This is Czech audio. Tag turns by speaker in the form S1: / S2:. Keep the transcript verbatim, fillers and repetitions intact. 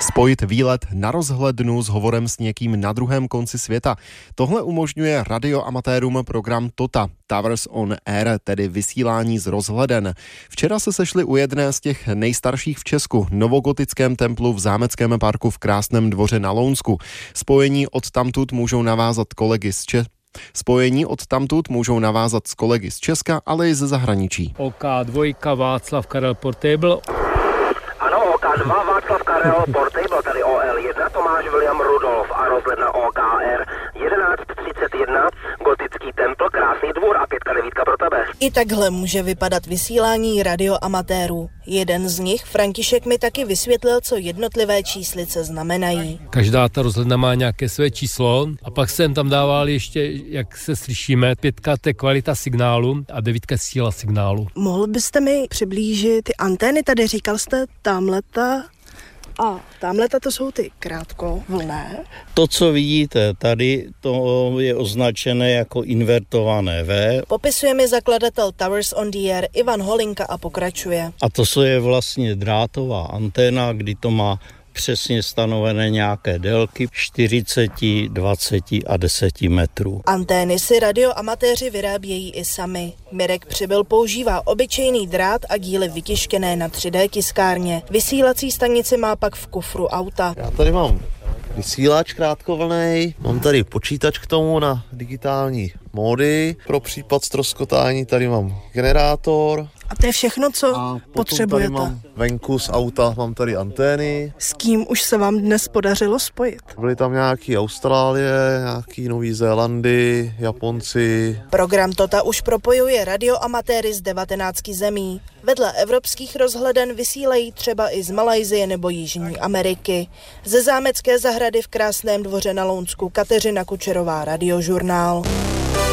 S1: Spojit výlet na rozhlednu s hovorem s někým na druhém konci světa. Tohle umožňuje radioamatérům program Tota, Towers on Air, tedy vysílání z rozhleden. Včera se sešli u jedné z těch nejstarších v Česku, novogotickém templu v Zámeckém parku v Krásném Dvoře na Lounsku. Spojení od tamtud můžou navázat kolegy z Čech. Spojení od tamtud můžou navázat s kolegy z Česka, ale i ze zahraničí.
S2: O K dva Václav Karel Portable.
S3: Ano, O K dva Václav Karel Portable, tady O L jedna Tomáš William Rudolf a rozhledna O K R jedenáct třicet jedna, gotický templ, Krásný dvůr a pětka devítka pro tebe.
S4: I takhle může vypadat vysílání radioamatérů. Jeden z nich, František, mi taky vysvětlil, co jednotlivé číslice znamenají.
S2: Každá ta rozhledna má nějaké své číslo a pak jsem tam dával ještě, jak se slyšíme, pětka to je kvalita signálu a devítka síla signálu.
S4: Mohl byste mi přiblížit ty antény? Tady říkal jste tamhleta a tamhleta to jsou ty krátkovlnné.
S5: To, co vidíte tady, to je označené jako invertované V.
S4: Popisuje mi zakladatel Towers on the Air Ivan Holinka a pokračuje.
S5: A to je vlastně drátová anténa, kdy to má přesně stanovené nějaké délky čtyřicet, dvacet a deset metrů.
S4: Antény si radioamatéři vyrábějí i sami. Mirek Přibyl používá obyčejný drát a díly vytištěné na tři dé tiskárně. Vysílací stanici má pak v kufru auta.
S6: Já tady mám vysílač krátkovlnnej, mám tady počítač k tomu na digitální módy. Pro případ ztroskotání tady mám generátor.
S4: A to je všechno, co a potřebujete.
S6: Tady mám venku z auta, mám tady antény.
S4: S kým už se vám dnes podařilo spojit?
S6: Byly tam nějaký Austrálie, nějaký Nový Zélandy, Japonci.
S4: Program Tota už propojuje radioamatéry z devatenácti zemí. Vedle evropských rozhleden vysílají třeba i z Malajsie nebo Jižní Ameriky. Ze Zámecké zahrady v Krásném Dvoře na Lounsku Kateřina Kučerová, Radiožurnál.